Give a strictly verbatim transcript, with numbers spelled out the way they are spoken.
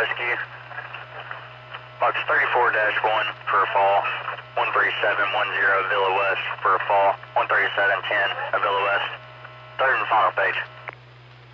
Rescue. Box thirty-four dash one for a fall. one thirty-seven ten Villa West for a fall. one thirty-seven ten Villa West. Third and final page.